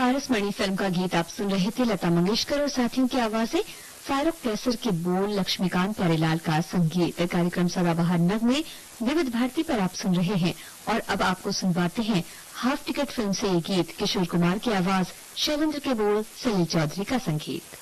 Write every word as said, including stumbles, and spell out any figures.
पारस मणि film का गीत आप सुन रहे थे। लता मंगेशकर और साथियों की आवाजें, फारूक कैसर के बोल, लक्ष्मीकांत प्यारेलाल का संगीत। कार्यक्रम सदाबहार नगमे विविध भारती पर आप सुन रहे हैं और अब आपको सुनवाते हैं हाफ टिकट फिल्म से ये गीत। किशोर कुमार की आवाज, शैलेंद्र के बोल, सलील चौधरी का संगीत।